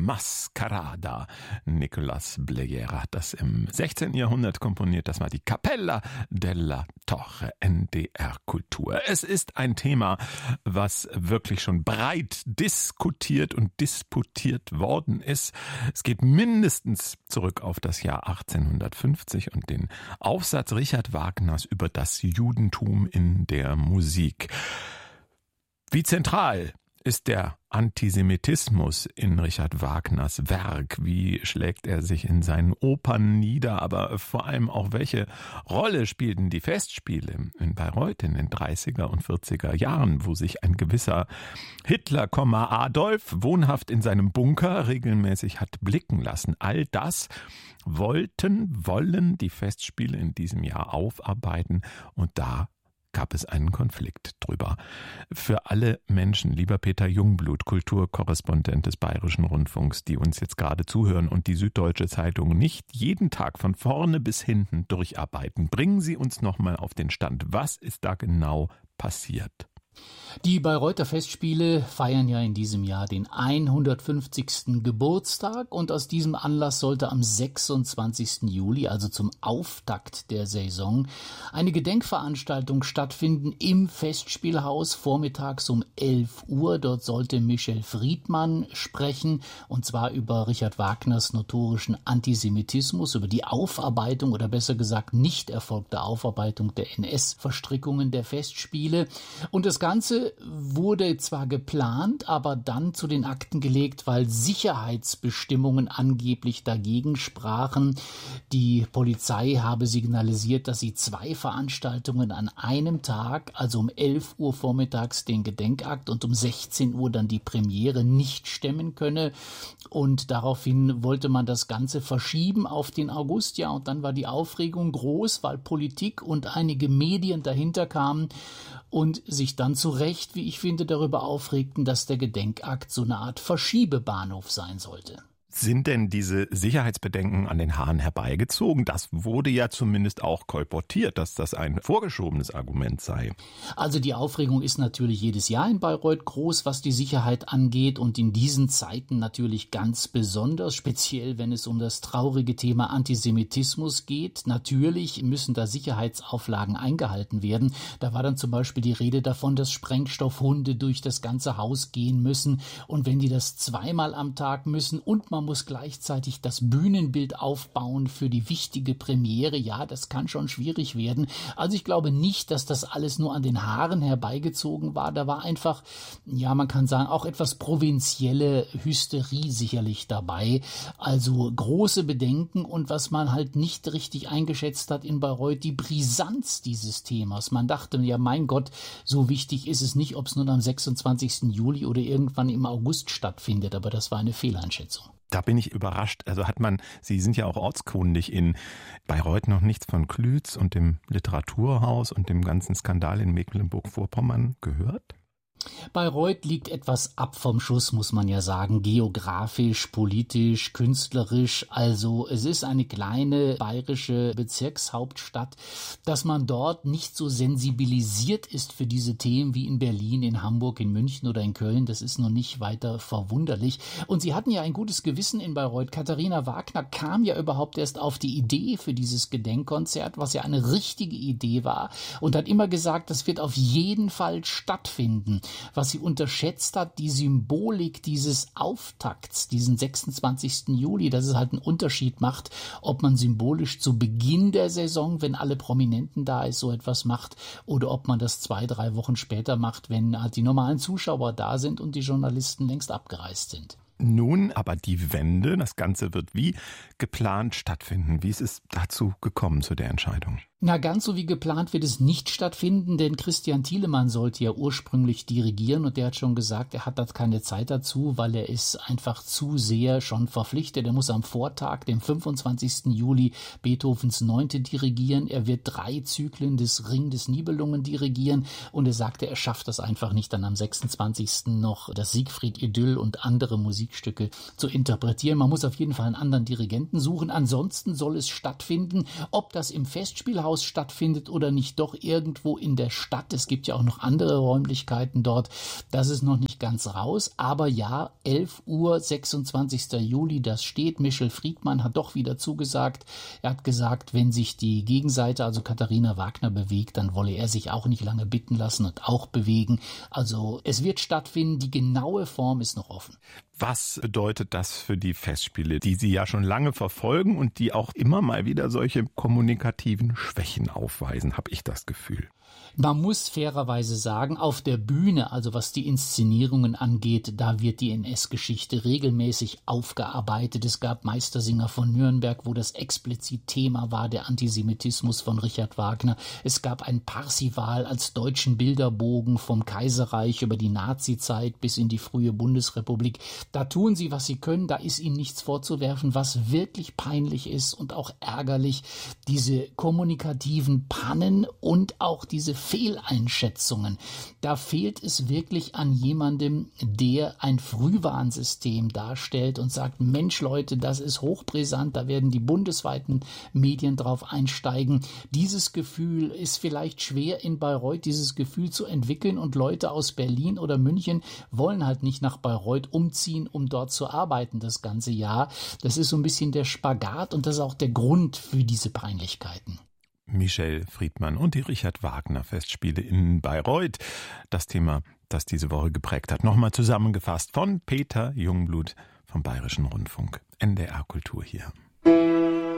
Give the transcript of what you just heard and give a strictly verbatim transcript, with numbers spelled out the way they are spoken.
Mascarada. Nicolas Bleyera hat das im sechzehnten Jahrhundert komponiert. Das war die Cappella della Torre, N D R Kultur. Es ist ein Thema, was wirklich schon breit diskutiert und disputiert worden ist. Es geht mindestens zurück auf das Jahr achtzehnhundertfünfzig und den Aufsatz Richard Wagners über das Judentum in der Musik. Wie zentral ist der Antisemitismus in Richard Wagners Werk? Wie schlägt er sich in seinen Opern nieder? Aber vor allem auch, welche Rolle spielten die Festspiele in Bayreuth in den dreißiger und vierziger Jahren, wo sich ein gewisser Hitler, Adolf wohnhaft in seinem Bunker regelmäßig hat blicken lassen? All das wollten, wollen die Festspiele in diesem Jahr aufarbeiten, und da gab es einen Konflikt drüber. Für alle Menschen, lieber Peter Jungblut, Kulturkorrespondent des Bayerischen Rundfunks, die uns jetzt gerade zuhören und die Süddeutsche Zeitung nicht jeden Tag von vorne bis hinten durcharbeiten, bringen Sie uns nochmal auf den Stand. Was ist da genau passiert? Die Bayreuther Festspiele feiern ja in diesem Jahr den hundertfünfzigsten Geburtstag, und aus diesem Anlass sollte am sechsundzwanzigsten Juli, also zum Auftakt der Saison, eine Gedenkveranstaltung stattfinden im Festspielhaus vormittags um elf Uhr. Dort sollte Michel Friedmann sprechen, und zwar über Richard Wagners notorischen Antisemitismus, über die Aufarbeitung oder besser gesagt nicht erfolgte Aufarbeitung der N S-Verstrickungen der Festspiele. Und das Ganze wurde zwar geplant, aber dann zu den Akten gelegt, weil Sicherheitsbestimmungen angeblich dagegen sprachen. Die Polizei habe signalisiert, dass sie zwei Veranstaltungen an einem Tag, also um elf Uhr vormittags den Gedenkakt und um sechzehn Uhr dann die Premiere, nicht stemmen könne. Und daraufhin wollte man das Ganze verschieben auf den August. Ja, und dann war die Aufregung groß, weil Politik und einige Medien dahinter kamen und sich dann zu Recht, wie ich finde, darüber aufregten, dass der Gedenkakt so eine Art Verschiebebahnhof sein sollte. Sind denn diese Sicherheitsbedenken an den Haaren herbeigezogen? Das wurde ja zumindest auch kolportiert, dass das ein vorgeschobenes Argument sei. Also die Aufregung ist natürlich jedes Jahr in Bayreuth groß, was die Sicherheit angeht, und in diesen Zeiten natürlich ganz besonders, speziell wenn es um das traurige Thema Antisemitismus geht. Natürlich müssen da Sicherheitsauflagen eingehalten werden. Da war dann zum Beispiel die Rede davon, dass Sprengstoffhunde durch das ganze Haus gehen müssen, und wenn die das zweimal am Tag müssen und man muss gleichzeitig das Bühnenbild aufbauen für die wichtige Premiere, ja, das kann schon schwierig werden. Also ich glaube nicht, dass das alles nur an den Haaren herbeigezogen war. Da war einfach, ja, man kann sagen, auch etwas provinzielle Hysterie sicherlich dabei. Also große Bedenken, und was man halt nicht richtig eingeschätzt hat in Bayreuth, die Brisanz dieses Themas. Man dachte, ja, mein Gott, so wichtig ist es nicht, ob es nun am sechsundzwanzigsten Juli oder irgendwann im August stattfindet, aber das war eine Fehleinschätzung. Da bin ich überrascht. Also hat man, Sie sind ja auch ortskundig, in Bayreuth noch nichts von Klütz und dem Literaturhaus und dem ganzen Skandal in Mecklenburg-Vorpommern gehört? Bayreuth liegt etwas ab vom Schuss, muss man ja sagen, geografisch, politisch, künstlerisch. Also es ist eine kleine bayerische Bezirkshauptstadt. Dass man dort nicht so sensibilisiert ist für diese Themen wie in Berlin, in Hamburg, in München oder in Köln, das ist noch nicht weiter verwunderlich. Und sie hatten ja ein gutes Gewissen in Bayreuth. Katharina Wagner kam ja überhaupt erst auf die Idee für dieses Gedenkkonzert, was ja eine richtige Idee war, und hat immer gesagt, das wird auf jeden Fall stattfinden. Was sie unterschätzt hat, die Symbolik dieses Auftakts, diesen sechsundzwanzigsten Juli, dass es halt einen Unterschied macht, ob man symbolisch zu Beginn der Saison, wenn alle Prominenten da ist, so etwas macht, oder ob man das zwei, drei Wochen später macht, wenn halt die normalen Zuschauer da sind und die Journalisten längst abgereist sind. Nun, aber die Wende, das Ganze wird wie geplant stattfinden. Wie ist es dazu gekommen, zu der Entscheidung? Na, ganz so wie geplant wird es nicht stattfinden, denn Christian Thielemann sollte ja ursprünglich dirigieren, und der hat schon gesagt, er hat da keine Zeit dazu, weil er ist einfach zu sehr schon verpflichtet. Er muss am Vortag, dem fünfundzwanzigsten Juli, Beethovens Neunte dirigieren. Er wird drei Zyklen des Ring des Nibelungen dirigieren, und er sagte, er schafft das einfach nicht, dann am sechsundzwanzigsten noch das Siegfried-Idyll und andere Musikstücke zu interpretieren. Man muss auf jeden Fall einen anderen Dirigenten suchen. Ansonsten soll es stattfinden. Ob das im Festspielhaus Rathaus stattfindet oder nicht doch irgendwo in der Stadt. Es gibt ja auch noch andere Räumlichkeiten dort. Das ist noch nicht ganz raus. Aber ja, elf Uhr, sechsundzwanzigster Juli, das steht. Michel Friedmann hat doch wieder zugesagt. Er hat gesagt, wenn sich die Gegenseite, also Katharina Wagner, bewegt, dann wolle er sich auch nicht lange bitten lassen und auch bewegen. Also es wird stattfinden. Die genaue Form ist noch offen. Was bedeutet das für die Festspiele, die Sie ja schon lange verfolgen und die auch immer mal wieder solche kommunikativen Schwächen aufweisen, habe ich das Gefühl? Man muss fairerweise sagen, auf der Bühne, also was die Inszenierungen angeht, da wird die N S-Geschichte regelmäßig aufgearbeitet. Es gab Meistersinger von Nürnberg, wo das explizit Thema war, der Antisemitismus von Richard Wagner. Es gab ein Parsival als deutschen Bilderbogen vom Kaiserreich über die Nazizeit bis in die frühe Bundesrepublik. Da tun sie, was sie können, da ist ihnen nichts vorzuwerfen. Was wirklich peinlich ist und auch ärgerlich, diese kommunikativen Pannen und auch diese Fehleinschätzungen. Da fehlt es wirklich an jemandem, der ein Frühwarnsystem darstellt und sagt, Mensch Leute, das ist hochbrisant, da werden die bundesweiten Medien drauf einsteigen. Dieses Gefühl ist vielleicht schwer in Bayreuth, dieses Gefühl zu entwickeln, und Leute aus Berlin oder München wollen halt nicht nach Bayreuth umziehen, um dort zu arbeiten das ganze Jahr. Das ist so ein bisschen der Spagat und das ist auch der Grund für diese Peinlichkeiten. Michel Friedmann und die Richard Wagner Festspiele in Bayreuth. Das Thema, das diese Woche geprägt hat. Nochmal zusammengefasst von Peter Jungblut vom Bayerischen Rundfunk. N D R Kultur hier.